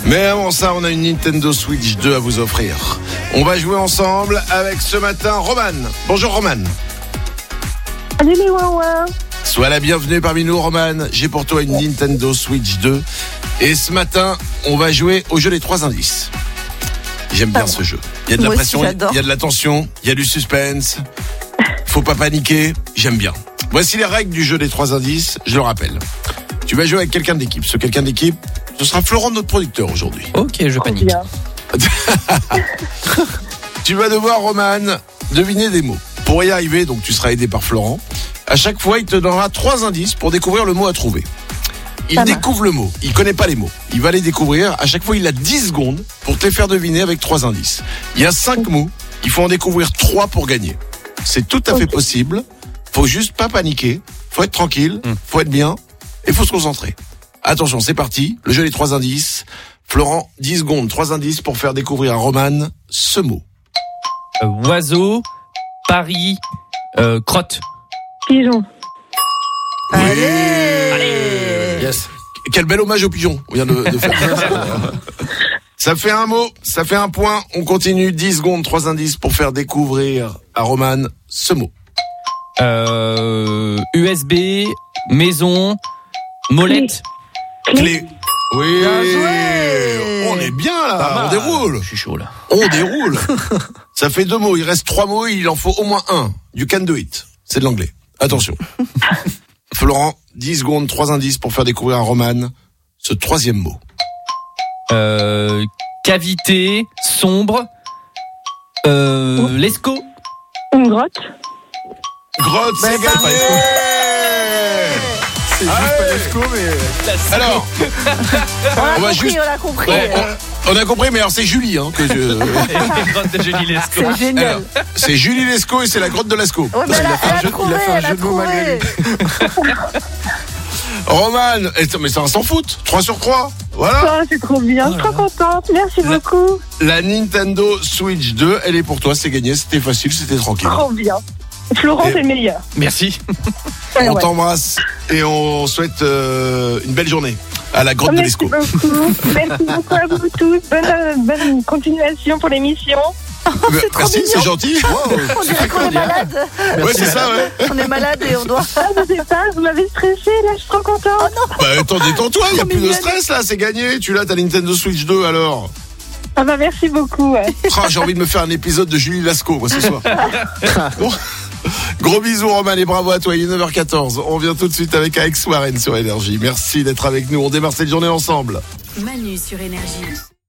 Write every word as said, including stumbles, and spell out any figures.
Mais avant ça, on a une Nintendo Switch deux à vous offrir. On va jouer ensemble avec ce matin Roman. Bonjour Roman. Salut les Wawa. Sois la bienvenue parmi nous Roman. J'ai pour toi une Nintendo Switch deux. Et ce matin, on va jouer au jeu des trois indices. J'aime bien ce jeu. Il y a de la Moi pression, aussi, j'adore. il y a de la tension, il y a du suspense. Faut pas paniquer, j'aime bien. Voici les règles du jeu des trois indices, je le rappelle. Tu vas jouer avec quelqu'un d'équipe. Ce quelqu'un d'équipe, ce sera Florent, notre producteur aujourd'hui. Ok, je Trop panique. bien. Tu vas devoir, Roman, deviner des mots. Pour y arriver, donc tu seras aidé par Florent. À chaque fois, il te donnera trois indices pour découvrir le mot à trouver. Il Ça marche. découvre le mot, il connaît pas les mots. Il va les découvrir. À chaque fois, il a dix secondes pour te les faire deviner avec trois indices. Il y a cinq mots, il faut en découvrir trois pour gagner. C'est tout à fait Ok. possible. Faut juste pas paniquer. Faut être tranquille. Mm. Faut être bien. Et faut se concentrer. Attention, c'est parti. Le jeu des trois indices. Florent, dix secondes, trois indices pour faire découvrir à Roman ce mot. Euh, oiseau, Paris, euh, crotte. Pigeon. Allez, Yes. Quel bel hommage au pigeon on vient de, de faire. Ça fait un mot, ça fait un point. On continue. dix secondes, trois indices pour faire découvrir à Roman ce mot. Euh, U S B, maison, molette. Clé. Oui. Bien joué. On est bien là. Pas mal. On déroule. Je suis chaud là. On déroule. Ça fait deux mots. Il reste trois mots. Il en faut au moins un. You can do it. C'est de l'anglais. Attention. Florent, dix secondes, trois indices pour faire découvrir à Roman ce troisième mot. Euh, cavité, sombre, euh, l'esco. Une grotte. Grotte, Bah, c'est bah, gagné. C'est juste pas l'esco, mais. Alors, on a on va compris, juste- on a compris. ouais, on, on a compris, mais alors c'est Julie hein, que je... Les grottes de Julie Lescaut. C'est génial. Alors, c'est Julie Lescaut et c'est la grotte de Lascaux. Ouais, mais elle a, fait un elle a jeu- il a trouvé, fait un elle a jeu de mots malgré trouvé. Roman, et- mais ça va s'en foutre. trois sur trois. Voilà. Oh, c'est trop bien. Je suis trop contente. Merci La- beaucoup. La Nintendo Switch deux, elle est pour toi, c'est gagné, c'était facile, c'était tranquille. Trop bien. Florent, Et- c'est le meilleur. Merci. Ouais, On ouais. t'embrasse et on souhaite euh, une belle journée à la grotte de Merci Lescaut. beaucoup. Merci beaucoup à vous tous. Bonne, euh, bonne continuation pour l'émission. c'est trop Merci, mignon. c'est gentil. On dirait qu'on est malade. Ouais, c'est ça, ouais. On est malade et on doit. Ah, je sais pas, vous m'avez stressé, là, je suis trop contente. Bah attends, détends-toi, il n'y a Trop plus de mignonne. stress là, c'est gagné. Tu l'as, ta Nintendo Switch deux alors. Ah bah merci beaucoup. Ouais. Ah, j'ai envie de me faire un épisode de Julie Lascaux, moi, ce soir. Bon. Gros bisous, Roman, et bravo à toi. Il est neuf heures quatorze. On vient tout de suite avec Alex Warren sur Énergie. Merci d'être avec nous. On démarre cette journée ensemble. Manu sur Énergie.